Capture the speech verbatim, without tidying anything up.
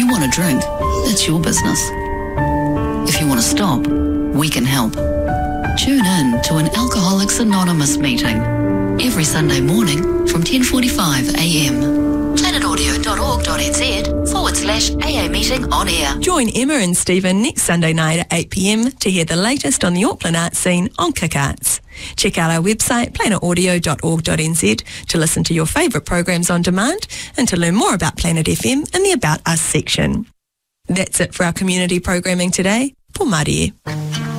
want a drink, that's your business. If you want to stop, we can help. Tune in to an Alcoholics Anonymous meeting every Sunday morning from ten forty-five a m. planetaudio.org.nz forward slash AA meeting on air. Join Emma and Stephen next Sunday night at eight p m to hear the latest on the Auckland arts scene on Kick Arts. Check out our website, planet audio dot org dot n z, to listen to your favourite programs on demand and to learn more about Planet F M in the About Us section. That's it for our community programming today. Por Marie.